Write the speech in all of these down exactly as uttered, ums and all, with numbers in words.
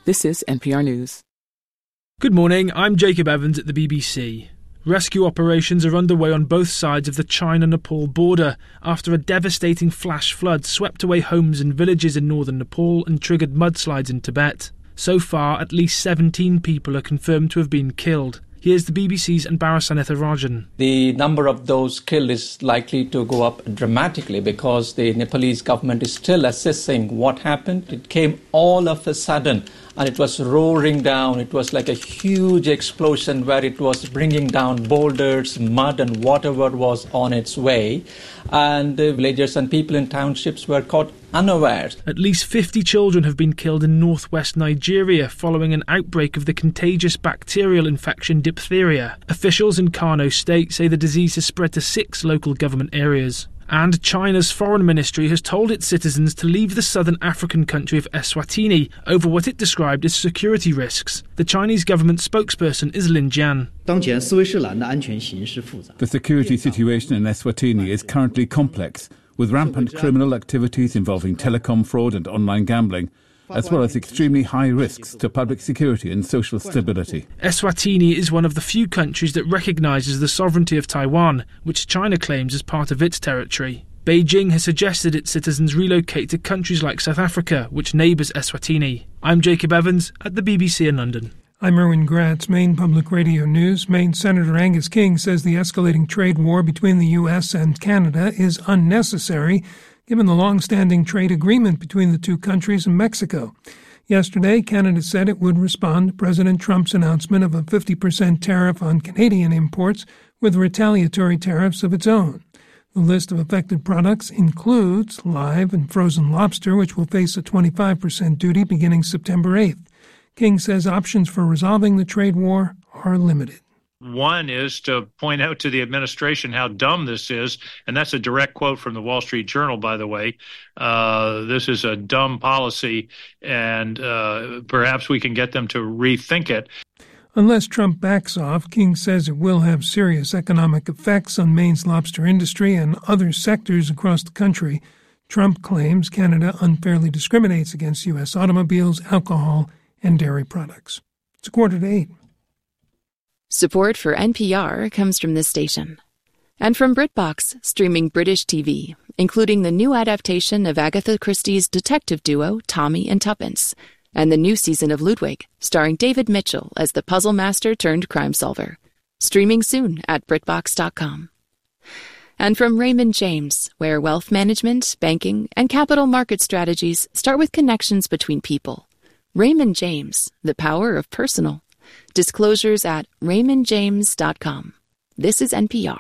This is N P R News. Good morning, I'm Jacob Evans at the B B C. Rescue operations are underway on both sides of the China-Nepal border after a devastating flash flood swept away homes and villages in northern Nepal and triggered mudslides in Tibet. So far, at least seventeen people are confirmed to have been killed. Here's the B B C's Anbara Sanetharajan. The number of those killed is likely to go up dramatically because the Nepalese government is still assessing what happened. It came all of a sudden and it was roaring down. It was like a huge explosion where it was bringing down boulders, mud and whatever was on its way. And the villagers and people in townships were caught unawares. At least fifty children have been killed in northwest Nigeria following an outbreak of the contagious bacterial infection diphtheria. Officials in Kano State say the disease has spread to six local government areas. And China's foreign ministry has told its citizens to leave the southern African country of Eswatini over what it described as security risks. The Chinese government spokesperson is Lin Jian. The security situation in Eswatini is currently complex, with rampant criminal activities involving telecom fraud and online gambling, as well as extremely high risks to public security and social stability. Eswatini is one of the few countries that recognises the sovereignty of Taiwan, which China claims as part of its territory. Beijing has suggested its citizens relocate to countries like South Africa, which neighbours Eswatini. I'm Jacob Evans at the B B C in London. I'm Erwin Gratz, Maine Public Radio News. Maine Senator Angus King says the escalating trade war between the U S and Canada is unnecessary, given the long-standing trade agreement between the two countries and Mexico. Yesterday, Canada said it would respond to President Trump's announcement of a fifty percent tariff on Canadian imports with retaliatory tariffs of its own. The list of affected products includes live and frozen lobster, which will face a twenty-five percent duty beginning September eighth. King says options for resolving the trade war are limited. One is to point out to the administration how dumb this is, and that's a direct quote from the Wall Street Journal, by the way. Uh, this is a dumb policy, and uh, perhaps we can get them to rethink it. Unless Trump backs off, King says it will have serious economic effects on Maine's lobster industry and other sectors across the country. Trump claims Canada unfairly discriminates against U S automobiles, alcohol, and dairy products. It's a quarter to eight. Support for N P R comes from this station. And from BritBox, streaming British T V, including the new adaptation of Agatha Christie's detective duo Tommy and Tuppence, and the new season of Ludwig, starring David Mitchell as the puzzle master turned crime solver. Streaming soon at BritBox dot com. And from Raymond James, where wealth management, banking, and capital market strategies start with connections between people. Raymond James, the power of personal. Disclosures at raymond james dot com. This is N P R.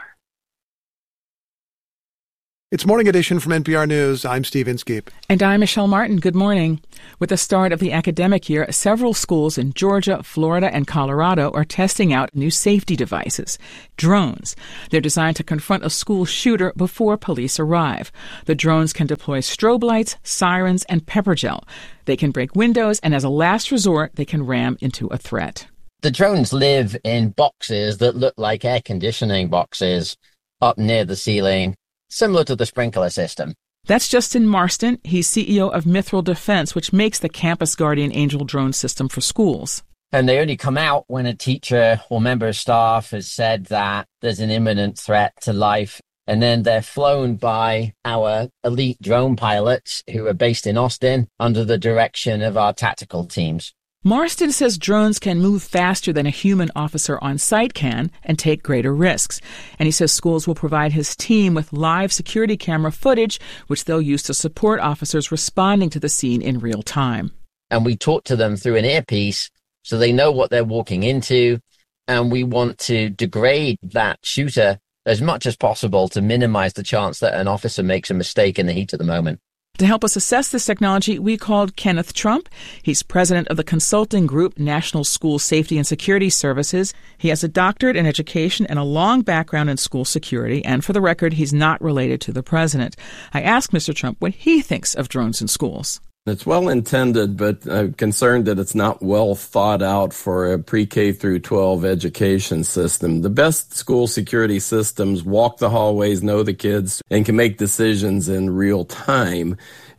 It's Morning Edition from N P R News. I'm Steve Inskeep. And I'm Michelle Martin. Good morning. With the start of the academic year, several schools in Georgia, Florida, and Colorado are testing out new safety devices, drones. They're designed to confront a school shooter before police arrive. The drones can deploy strobe lights, sirens, and pepper gel. They can break windows, and as a last resort, they can ram into a threat. The drones live in boxes that look like air conditioning boxes up near the ceiling, similar to the sprinkler system. That's Justin Marston. He's C E O of Mithril Defense, which makes the Campus Guardian Angel drone system for schools. And they only come out when a teacher or member of staff has said that there's an imminent threat to life. And then they're flown by our elite drone pilots who are based in Austin under the direction of our tactical teams. Marston says drones can move faster than a human officer on site can and take greater risks. And he says schools will provide his team with live security camera footage, which they'll use to support officers responding to the scene in real time. And we talk to them through an earpiece so they know what they're walking into. And we want to degrade that shooter as much as possible to minimize the chance that an officer makes a mistake in the heat of the moment. To help us assess this technology, we called Kenneth Trump. He's president of the consulting group National School Safety and Security Services. He has a doctorate in education and a long background in school security. And for the record, he's not related to the president. I asked Mister Trump what he thinks of drones in schools. It's well intended, but I'm concerned that it's not well thought out for a pre-K through twelve education system. The best school security systems walk the hallways, know the kids, and can make decisions in real time.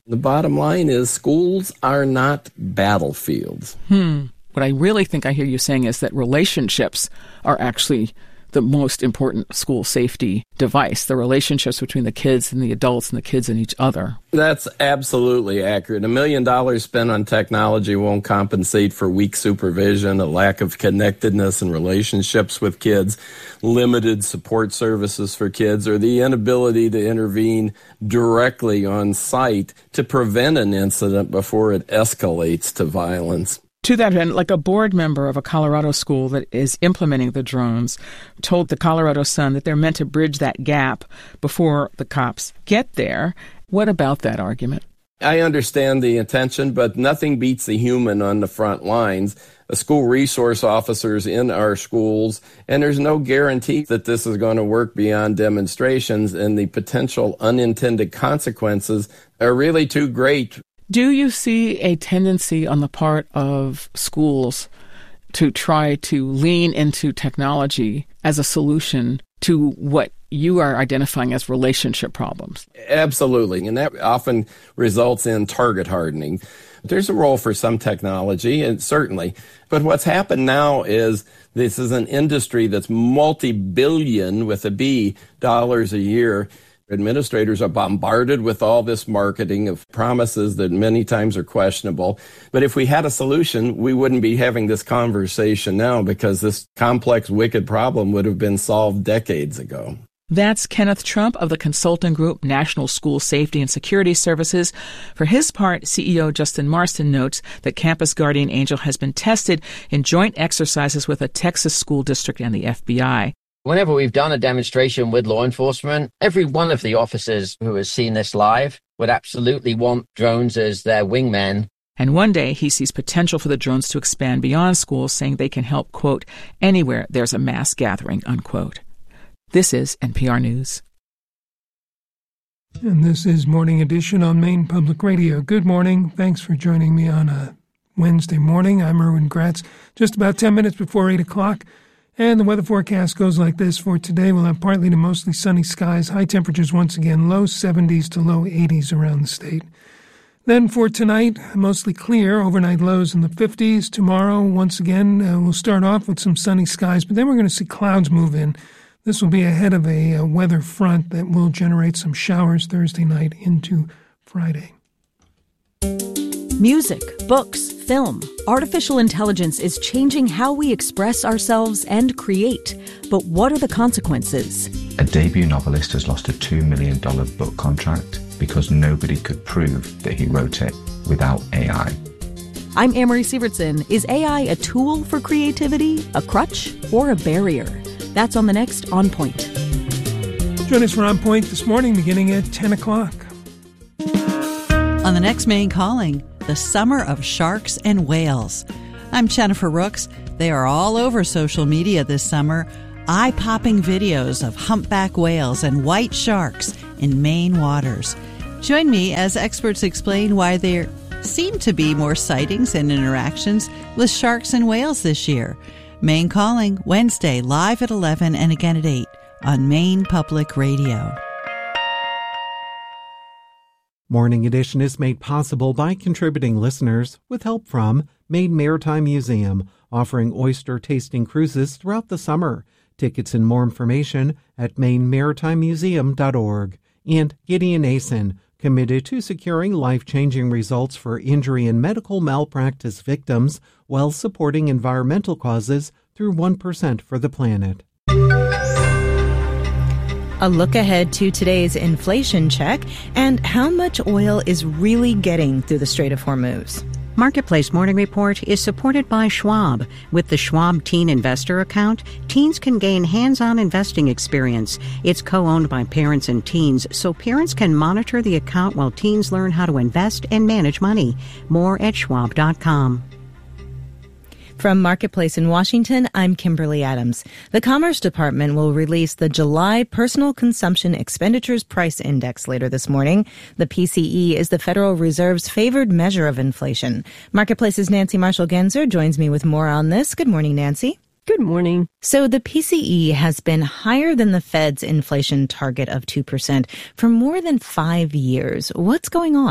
The bottom line is schools are not battlefields. Hmm. What I really think I hear you saying is that relationships are actually the most important school safety device, the relationships between the kids and the adults and the kids and each other. That's absolutely accurate. A million dollars spent on technology won't compensate for weak supervision, a lack of connectedness and relationships with kids, limited support services for kids, or the inability to intervene directly on site to prevent an incident before it escalates to violence. To that end, like a board member of a Colorado school that is implementing the drones told the Colorado Sun that they're meant to bridge that gap before the cops get there. What about that argument? I understand the intention, but nothing beats the human on the front lines. The school resource officers in our schools, and there's no guarantee that this is going to work beyond demonstrations, and the potential unintended consequences are really too great. Do you see a tendency on the part of schools to try to lean into technology as a solution to what you are identifying as relationship problems? Absolutely, and that often results in target hardening. There's a role for some technology, and certainly, but what's happened now is this is an industry that's multi-billion, with a B, dollars a year. Administrators are bombarded with all this marketing of promises that many times are questionable. But if we had a solution, we wouldn't be having this conversation now, because this complex, wicked problem would have been solved decades ago. That's Kenneth Trump of the consulting group National School Safety and Security Services. For his part, C E O Justin Marston notes that Campus Guardian Angel has been tested in joint exercises with a Texas school district and the F B I. Whenever we've done a demonstration with law enforcement, every one of the officers who has seen this live would absolutely want drones as their wingmen. And one day he sees potential for the drones to expand beyond schools, saying they can help, quote, anywhere there's a mass gathering, unquote. This is N P R News. And this is Morning Edition on Maine Public Radio. Good morning. Thanks for joining me on a Wednesday morning. I'm Erwin Gratz. Just about ten minutes before eight o'clock. And the weather forecast goes like this for today. We'll have partly to mostly sunny skies. High temperatures once again, low seventies to low eighties around the state. Then for tonight, mostly clear. Overnight lows in the fifties. Tomorrow, once again, uh, we'll start off with some sunny skies, but then we're going to see clouds move in. This will be ahead of a, a weather front that will generate some showers Thursday night into Friday. Music, books, film. Artificial intelligence is changing how we express ourselves and create. But what are the consequences? A debut novelist has lost a two million dollars book contract because nobody could prove that he wrote it without A I. I'm Amory Sievertson. Is A I a tool for creativity, a crutch, or a barrier? That's on the next On Point. Join us for On Point this morning beginning at ten o'clock. On the next Maine Calling, the summer of sharks and whales. I'm Jennifer Rooks. They are all over social media this summer, eye-popping videos of humpback whales and white sharks in Maine waters. Join me as experts explain why there seem to be more sightings and interactions with sharks and whales this year. Maine Calling, Wednesday, live at eleven and again at eight on Maine Public Radio. Morning Edition is made possible by contributing listeners with help from Maine Maritime Museum, offering oyster-tasting cruises throughout the summer. Tickets and more information at maine maritime museum dot org. And Gideon Asen, committed to securing life-changing results for injury and medical malpractice victims while supporting environmental causes through one percent for the planet. A look ahead to today's inflation check and how much oil is really getting through the Strait of Hormuz. Marketplace Morning Report is supported by Schwab. With the Schwab Teen Investor Account, teens can gain hands-on investing experience. It's co-owned by parents and teens, so parents can monitor the account while teens learn how to invest and manage money. More at schwab dot com. From Marketplace in Washington, I'm Kimberly Adams. The Commerce Department will release the July Personal Consumption Expenditures Price Index later this morning. The P C E is the Federal Reserve's favored measure of inflation. Marketplace's Nancy Marshall-Genzer joins me with more on this. Good morning, Nancy. Good morning. So the P C E has been higher than the Fed's inflation target of two percent for more than five years. What's going on?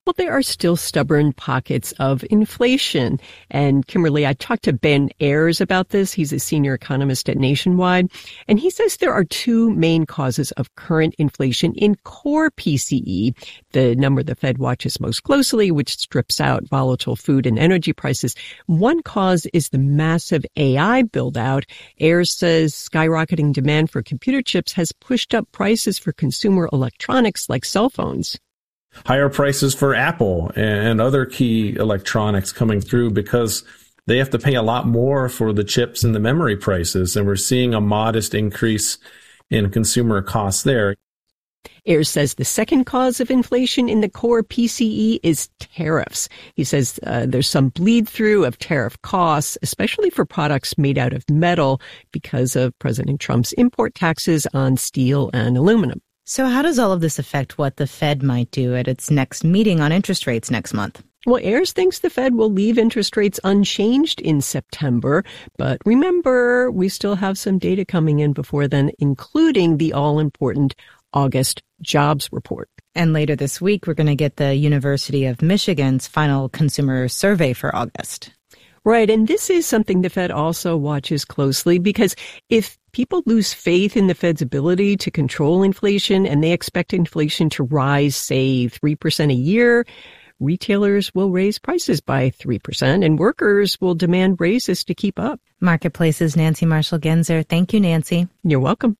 Well, there are still stubborn pockets of inflation. And Kimberly, I talked to Ben Ayers about this. He's a senior economist at Nationwide. And he says there are two main causes of current inflation in core P C E, the number the Fed watches most closely, which strips out volatile food and energy prices. One cause is the massive A I build out. Ayers says skyrocketing demand for computer chips has pushed up prices for consumer electronics like cell phones. Higher prices for Apple and other key electronics coming through because they have to pay a lot more for the chips and the memory prices. And we're seeing a modest increase in consumer costs there. Ayers says the second cause of inflation in the core P C E is tariffs. He says uh, there's some bleed through of tariff costs, especially for products made out of metal because of President Trump's import taxes on steel and aluminum. So how does all of this affect what the Fed might do at its next meeting on interest rates next month? Well, Ayers thinks the Fed will leave interest rates unchanged in September. But remember, we still have some data coming in before then, including the all-important August jobs report. And later this week, we're going to get the University of Michigan's final consumer survey for August. Right. And this is something the Fed also watches closely because if people lose faith in the Fed's ability to control inflation and they expect inflation to rise, say, three percent a year, retailers will raise prices by three percent and workers will demand raises to keep up. Marketplace's Nancy Marshall-Genzer. Thank you, Nancy. You're welcome.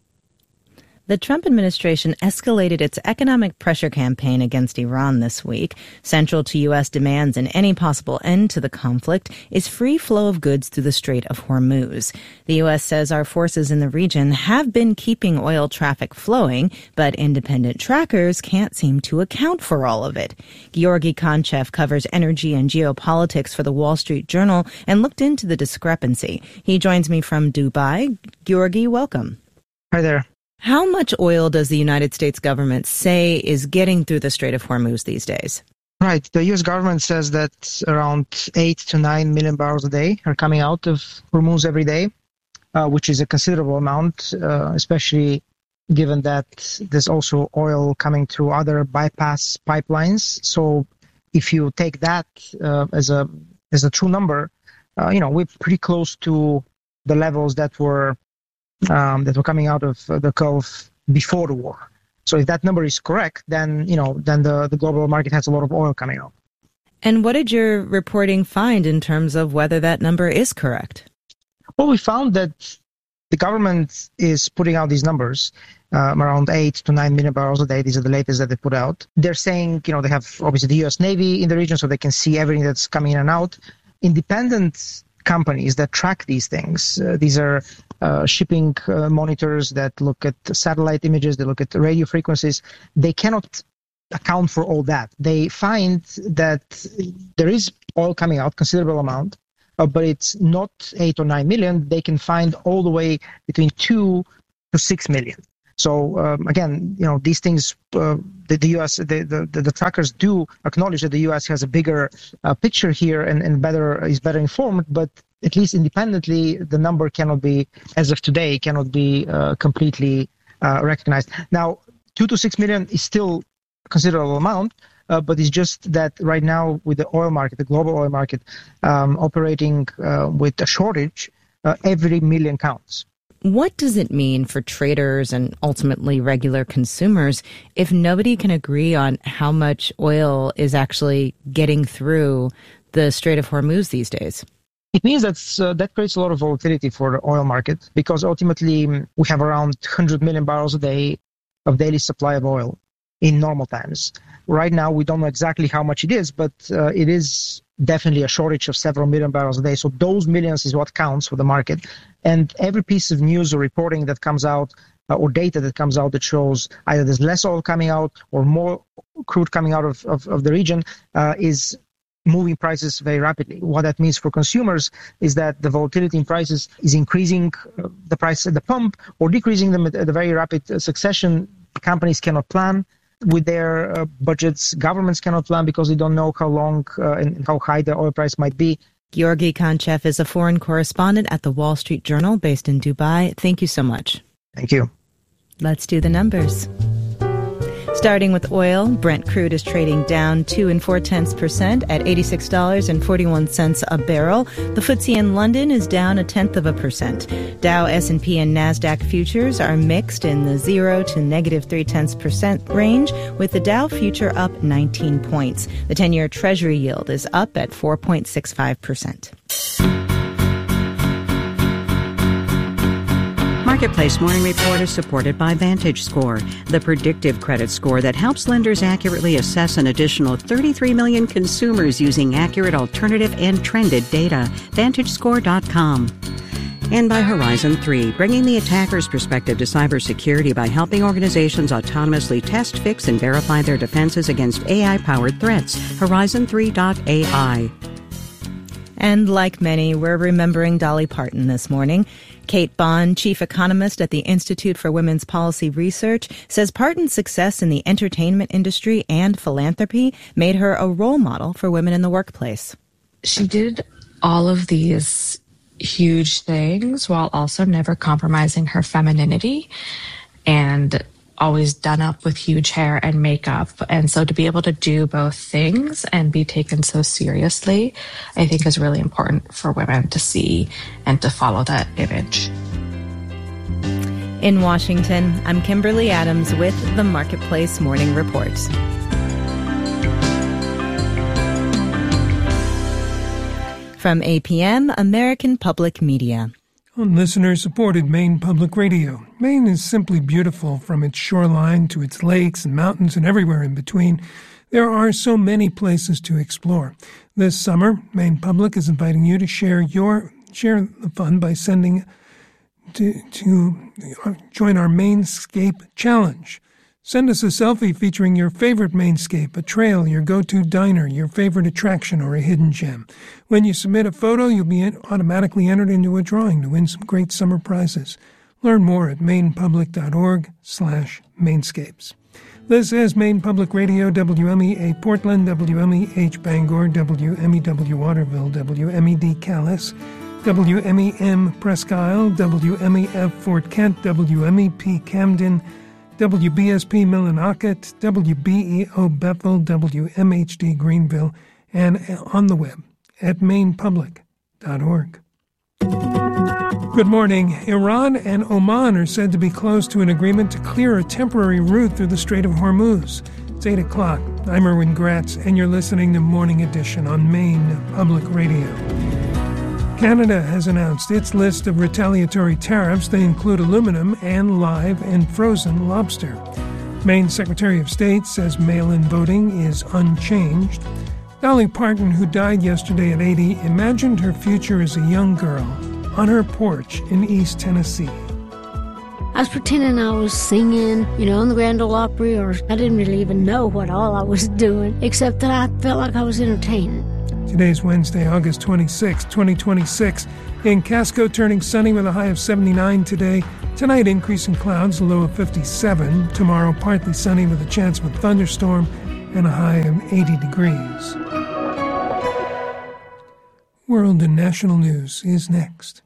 The Trump administration escalated its economic pressure campaign against Iran this week. Central to U S demands and any possible end to the conflict is free flow of goods through the Strait of Hormuz. The U S says our forces in the region have been keeping oil traffic flowing, but independent trackers can't seem to account for all of it. Georgi Konchev covers energy and geopolitics for the Wall Street Journal and looked into the discrepancy. He joins me from Dubai. Georgi, welcome. Hi there. How much oil does the United States government say is getting through the Strait of Hormuz these days? Right. The U S government says that around eight to nine million barrels a day are coming out of Hormuz every day, uh, which is a considerable amount, uh, especially given that there's also oil coming through other bypass pipelines. So if you take that uh, as a as a true number, uh, you know, we're pretty close to the levels that were Um, that were coming out of the Gulf before the war. So if that number is correct, then, you know, then the, the global market has a lot of oil coming out. And what did your reporting find in terms of whether that number is correct? Well, we found that the government is putting out these numbers, um, around eight to nine million barrels a day. These are the latest that they put out. They're saying, you know, they have obviously the U S Navy in the region so they can see everything that's coming in and out. Independent companies that track these things, uh, these are uh, shipping uh, monitors that look at satellite images, they look at the radio frequencies. They cannot account for all that. They find that there is oil coming out, considerable amount, uh, but it's not eight or nine million. They can find all the way between two to six million. So um, again, you know, these things, uh, the, the U S, the, the, the trackers do acknowledge that the U S has a bigger uh, picture here and, and better is better informed, but at least independently, the number cannot be, as of today, cannot be uh, completely uh, recognized. Now, two to six million is still a considerable amount, uh, but it's just that right now with the oil market, the global oil market, um, operating uh, with a shortage, uh, every million counts. What does it mean for traders and ultimately regular consumers if nobody can agree on how much oil is actually getting through the Strait of Hormuz these days? It means that uh, that creates a lot of volatility for the oil market because ultimately we have around one hundred million barrels a day of daily supply of oil in normal times. Right now, we don't know exactly how much it is, but uh, it is definitely a shortage of several million barrels a day. So those millions is what counts for the market. And every piece of news or reporting that comes out uh, or data that comes out that shows either there's less oil coming out or more crude coming out of, of, of the region uh, is moving prices very rapidly. What that means for consumers is that the volatility in prices is increasing uh, the price at the pump or decreasing them at a very rapid uh, succession. Companies cannot plan with their uh, budgets. Governments cannot plan because they don't know how long uh, and how high the oil price might be. Georgi Konchev is a foreign correspondent at the Wall Street Journal based in Dubai. Thank you so much. Thank you. Let's do the numbers. Starting with oil, Brent crude is trading down two and four tenths percent at eighty-six dollars and forty-one cents a barrel. The F T S E in London is down a tenth of a percent. Dow, S and P, and NASDAQ futures are mixed in the zero to negative three tenths percent range, with the Dow future up nineteen points. The ten-year Treasury yield is up at four point six five percent. Marketplace Morning Report is supported by VantageScore, the predictive credit score that helps lenders accurately assess an additional thirty-three million consumers using accurate alternative and trended data. Vantage Score dot com. And by Horizon three, bringing the attacker's perspective to cybersecurity by helping organizations autonomously test, fix, and verify their defenses against A I-powered threats. Horizon three dot A I. And like many, we're remembering Dolly Parton this morning. Kate Bond, chief economist at the Institute for Women's Policy Research, says Parton's success in the entertainment industry and philanthropy made her a role model for women in the workplace. She did all of these huge things while also never compromising her femininity, and always done up with huge hair and makeup. And so to be able to do both things and be taken so seriously, I think is really important for women to see and to follow that image. In Washington, I'm Kimberly Adams with the Marketplace Morning Report. From A P M, American Public Media. On listener-supported Maine Public Radio. Maine is simply beautiful, from its shoreline to its lakes and mountains and everywhere in between. There are so many places to explore. This summer, Maine Public is inviting you to share your share the fun by sending to, to join our Mainscape Challenge. Send us a selfie featuring your favorite Mainscape, a trail, your go-to diner, your favorite attraction, or a hidden gem. When you submit a photo, you'll be automatically entered into a drawing to win some great summer prizes. Learn more at mainpublic.org slash mainscapes. This is Maine Public Radio, W M E A Portland, W M E H Bangor, W M E W Waterville, W M E D Calais, W M E M Presque Isle, W M E F Fort Kent, W M E P Camden, W B S P Millinocket, W B E O Bethel, W M H D Greenville, and on the web at mainpublic dot org. Good morning. Iran and Oman are said to be close to an agreement to clear a temporary route through the Strait of Hormuz. It's eight o'clock. I'm Erwin Gratz, and you're listening to Morning Edition on Maine Public Radio. Canada has announced its list of retaliatory tariffs. They include aluminum and live and frozen lobster. Maine Secretary of State says mail-in voting is unchanged. Dolly Parton, who died yesterday at eighty, imagined her future as a young girl on her porch in East Tennessee. I was pretending I was singing, you know, in the Grand Ole Opry, or I didn't really even know what all I was doing, except that I felt like I was entertaining. Today's Wednesday, August twenty-sixth, twenty twenty-six. In Casco, turning sunny with a high of seventy-nine today. Tonight, increasing clouds, a low of fifty-seven. Tomorrow, partly sunny with a chance of a thunderstorm and a high of eighty degrees. World and National News is next.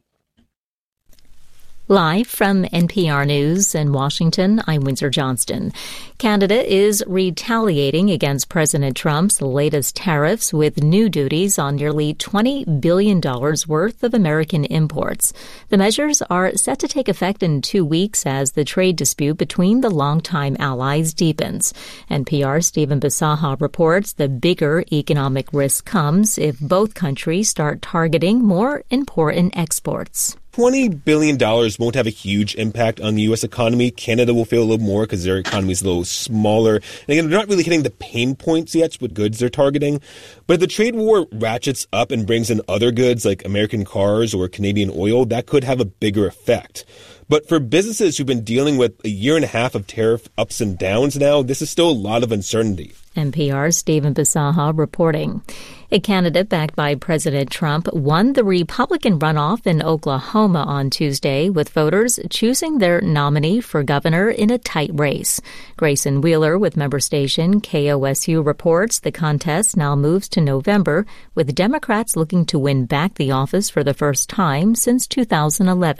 Live from N P R News in Washington, I'm Windsor Johnston. Canada is retaliating against President Trump's latest tariffs with new duties on nearly twenty billion dollars worth of American imports. The measures are set to take effect in two weeks as the trade dispute between the longtime allies deepens. N P R's Stephen Bisaha reports the bigger economic risk comes if both countries start targeting more important exports. twenty billion dollars won't have a huge impact on the U S economy. Canada will feel a little more because their economy is a little smaller. And again, they're not really hitting the pain points yet with goods they're targeting. But if the trade war ratchets up and brings in other goods like American cars or Canadian oil, that could have a bigger effect. But for businesses who've been dealing with a year and a half of tariff ups and downs now, this is still a lot of uncertainty. N P R's Stephen Bisaha reporting. A candidate backed by President Trump won the Republican runoff in Oklahoma on Tuesday, with voters choosing their nominee for governor in a tight race. Grayson Wheeler with member station K O S U reports the contest now moves to November, with Democrats looking to win back the office for the first time since two thousand eleven.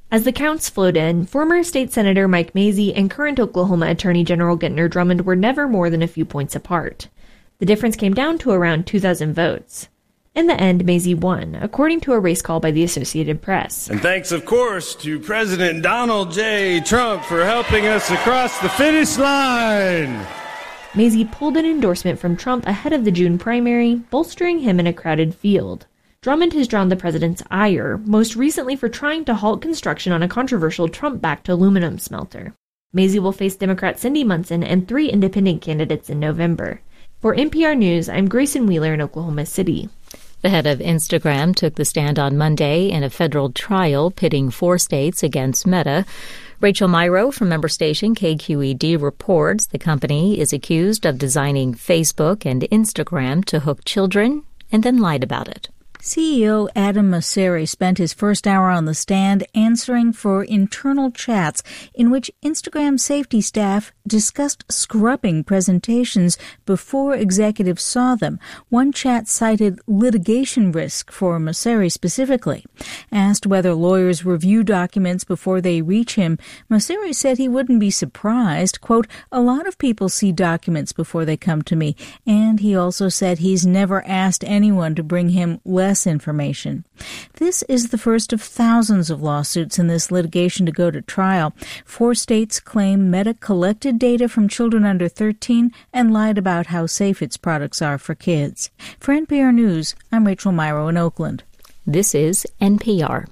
As the counts flowed in, former state senator Mike Mazzei and current Oklahoma Attorney General Gentner Drummond were never more than a few points apart. The difference came down to around two thousand votes. In the end, Mazzei won, according to a race call by the Associated Press. And thanks, of course, to President Donald J. Trump for helping us across the finish line. Mazzei pulled an endorsement from Trump ahead of the June primary, bolstering him in a crowded field. Drummond has drawn the president's ire, most recently for trying to halt construction on a controversial Trump-backed aluminum smelter. Mazzei will face Democrat Cindy Munson and three independent candidates in November. For N P R News, I'm Grayson Wheeler in Oklahoma City. The head of Instagram took the stand on Monday in a federal trial pitting four states against Meta. Rachel Myrow from member station K Q E D reports the company is accused of designing Facebook and Instagram to hook children and then lied about it. C E O Adam Mosseri spent his first hour on the stand answering for internal chats in which Instagram safety staff discussed scrubbing presentations before executives saw them. One chat cited litigation risk for Mosseri specifically. Asked whether lawyers review documents before they reach him, Mosseri said he wouldn't be surprised. Quote, a lot of people see documents before they come to me. And he also said he's never asked anyone to bring him less information. This is the first of thousands of lawsuits in this litigation to go to trial. Four states claim Meta collected data from children under thirteen and lied about how safe its products are for kids. For N P R News, I'm Rachel Myrow in Oakland. This is N P R.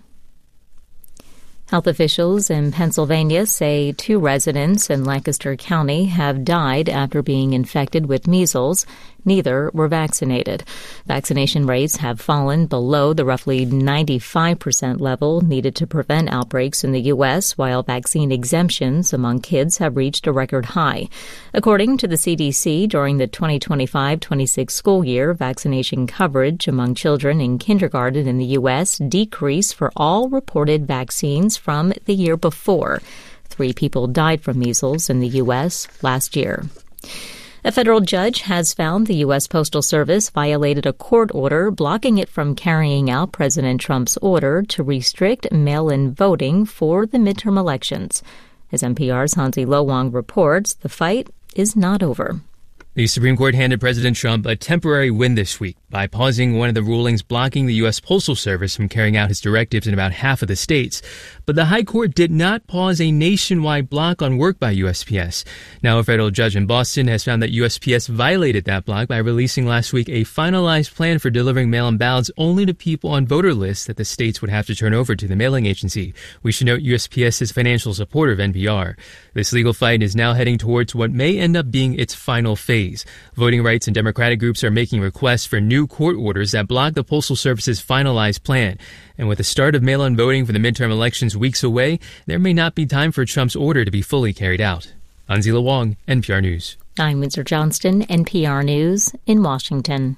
Health officials in Pennsylvania say two residents in Lancaster County have died after being infected with measles. Neither were vaccinated. Vaccination rates have fallen below the roughly ninety-five percent level needed to prevent outbreaks in the U S, while vaccine exemptions among kids have reached a record high. According to the C D C, during the twenty twenty-five twenty-six school year, vaccination coverage among children in kindergarten in the U S decreased for all reported vaccines from the year before. Three people died from measles in the U S last year. A federal judge has found the U S Postal Service violated a court order blocking it from carrying out President Trump's order to restrict mail-in voting for the midterm elections. As N P R's Hansi Lo Wang reports, the fight is not over. The Supreme Court handed President Trump a temporary win this week by pausing one of the rulings blocking the U S Postal Service from carrying out his directives in about half of the states. But the High Court did not pause a nationwide block on work by U S P S. Now a federal judge in Boston has found that U S P S violated that block by releasing last week a finalized plan for delivering mail-in ballots only to people on voter lists that the states would have to turn over to the mailing agency. We should note U S P S is a financial supporter of N P R. This legal fight is now heading towards what may end up being its final phase. Voting rights and Democratic groups are making requests for new court orders that block the Postal Service's finalized plan. And with the start of mail-in voting for the midterm elections weeks away, there may not be time for Trump's order to be fully carried out. Hansi Lo Wang, N P R News. I'm Windsor Johnston, N P R News in Washington.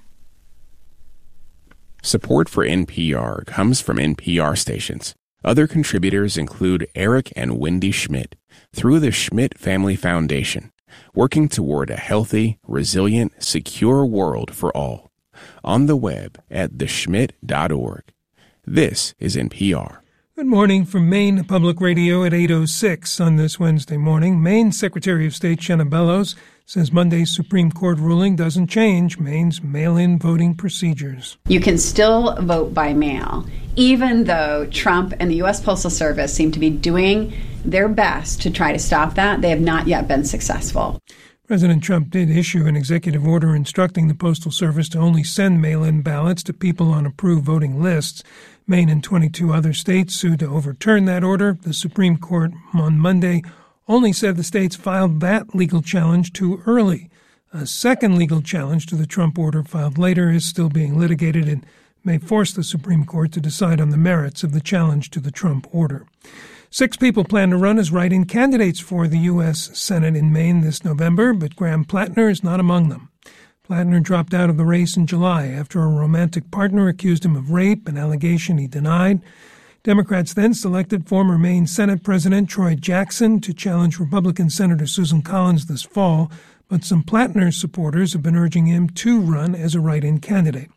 Support for N P R comes from N P R stations. Other contributors include Eric and Wendy Schmidt through the Schmidt Family Foundation, working toward a healthy, resilient, secure world for all. On the web at the schmidt dot org. This is N P R. Good morning from Maine Public Radio at eight oh six on this Wednesday morning. Maine Secretary of State Shenna Bellows says Monday's Supreme Court ruling doesn't change Maine's mail-in voting procedures. You can still vote by mail, even though Trump and the U S Postal Service seem to be doing their best to try to stop that. They have not yet been successful. President Trump did issue an executive order instructing the Postal Service to only send mail-in ballots to people on approved voting lists. Maine and twenty-two other states sued to overturn that order. The Supreme Court on Monday only said the states filed that legal challenge too early. A second legal challenge to the Trump order filed later is still being litigated and may force the Supreme Court to decide on the merits of the challenge to the Trump order. Six people plan to run as write-in candidates for the U S Senate in Maine this November, but Graham Plattner is not among them. Plattner dropped out of the race in July after a romantic partner accused him of rape, an allegation he denied. Democrats then selected former Maine Senate President Troy Jackson to challenge Republican Senator Susan Collins this fall, but some Plattner supporters have been urging him to run as a write-in candidate.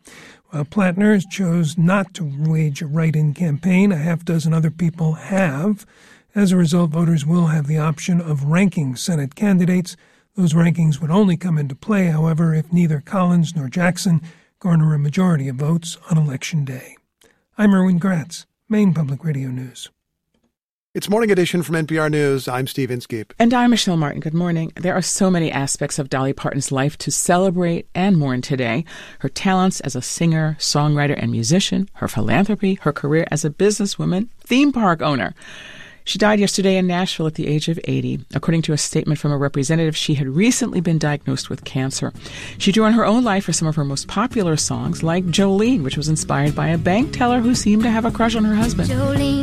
While Plattner chose not to wage a write-in campaign, a half dozen other people have. As a result, voters will have the option of ranking Senate candidates. Those rankings would only come into play, however, if neither Collins nor Jackson garner a majority of votes on Election Day. I'm Erwin Gratz, Maine Public Radio News. It's Morning Edition from N P R News. I'm Steve Inskeep. And I'm Michelle Martin. Good morning. There are so many aspects of Dolly Parton's life to celebrate and mourn today. Her talents as a singer, songwriter, and musician, her philanthropy, her career as a businesswoman, theme park owner. She died yesterday in Nashville at the age of eighty. According to a statement from a representative, she had recently been diagnosed with cancer. She drew on her own life for some of her most popular songs, like Jolene, which was inspired by a bank teller who seemed to have a crush on her husband. Jolene.